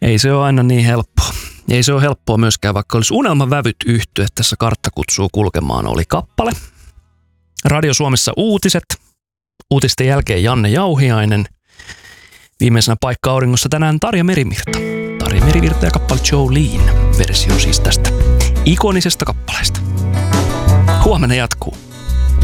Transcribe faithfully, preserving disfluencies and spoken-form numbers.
Ei se ole aina niin helppoa. Ei se ole helppoa myöskään, vaikka olisi Unelmavävyt yhtye, tässä Kartta kutsuu kulkemaan oli kappale. Radio Suomessa uutiset. Uutisten jälkeen Janne Jauhiainen. Viimeisenä Paikka auringossa tänään Tarja Merivirta. Tarja Merivirta ja kappale Jolene. Versio siis tästä ikonisesta kappaleesta. Huomenna jatkuu.